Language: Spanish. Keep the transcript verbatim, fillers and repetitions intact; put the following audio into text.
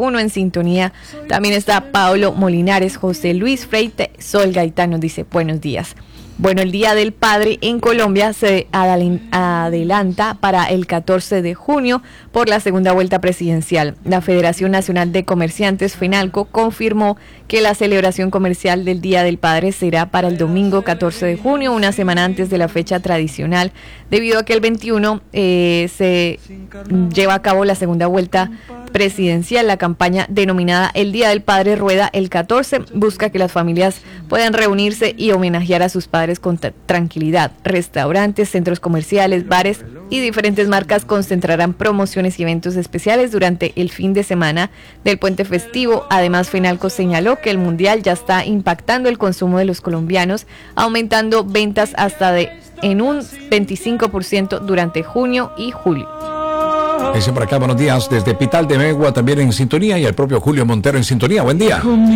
uno en sintonía. También está Pablo Molinares, José Luis Freite, Sol Gaitán nos dice buenos días. Bueno, el Día del Padre en Colombia se adelanta para el catorce de junio por la segunda vuelta presidencial. La Federación Nacional de Comerciantes, FENALCO, confirmó que la celebración comercial del Día del Padre será para el domingo catorce de junio, una semana antes de la fecha tradicional, debido a que el veintiuno eh, se lleva a cabo la segunda vuelta presidencial. La campaña denominada El Día del Padre rueda el catorce, busca que las familias puedan reunirse y homenajear a sus padres con t- tranquilidad. Restaurantes, centros comerciales, bares y diferentes marcas concentrarán promociones y eventos especiales durante el fin de semana del puente festivo. Además, FENALCO señaló que el mundial ya está impactando el consumo de los colombianos, aumentando ventas hasta de en un veinticinco por ciento durante junio y julio. Dice por acá, buenos días, desde Pital de Megua también en sintonía, y el propio Julio Montero en sintonía. Buen día.